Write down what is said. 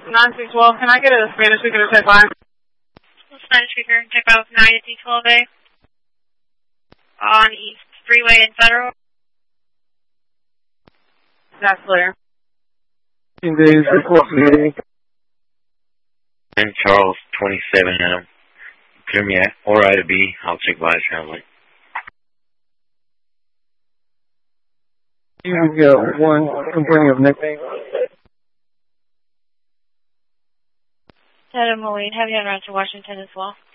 9612, can I get a Spanish speaker to check line? Spanish speaker, check out 90D12A on East Freeway in Federal. That's clear. Days report meeting. And Charles 27 Adam. Clear me or I to B. I'll check by translate. You got one complaint of nickname. Adam Moline, have you had around to Washington as well?